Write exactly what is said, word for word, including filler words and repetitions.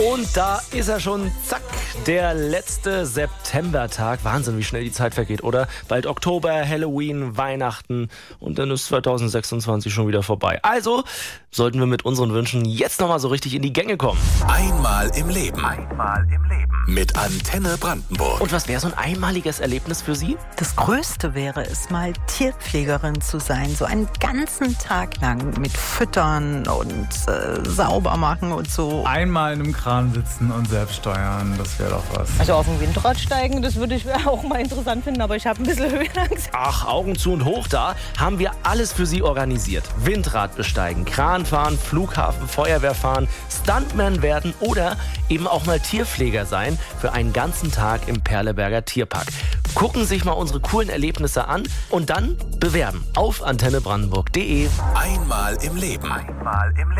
Und da ist er schon, zack, der letzte Septembertag. Wahnsinn, wie schnell die Zeit vergeht, oder? Bald Oktober, Halloween, Weihnachten und dann ist zweitausendsechsundzwanzig schon wieder vorbei. Also sollten wir mit unseren Wünschen jetzt nochmal so richtig in die Gänge kommen. Einmal im Leben. Einmal im Leben. Mit Antenne Brandenburg. Und was wäre so ein einmaliges Erlebnis für Sie? Das Größte wäre es, mal Tierpflegerin zu sein. So einen ganzen Tag lang mit Füttern und äh, sauber machen und so. Einmal in einem Kran sitzen und selbst steuern, das wäre doch was. Also auf dem Windrad steigen, das würde ich auch mal interessant finden, aber ich habe ein bisschen Höhenangst. Ach, Augen zu und hoch da, haben wir alles für Sie organisiert. Windrad besteigen, Kran fahren, Flughafen, Feuerwehr fahren, Stuntman werden oder eben auch mal Tierpfleger sein für einen ganzen Tag im Perleberger Tierpark. Gucken sich mal unsere coolen Erlebnisse an und dann bewerben auf antenne brandenburg punkt de. Einmal im Leben. Einmal im Leben.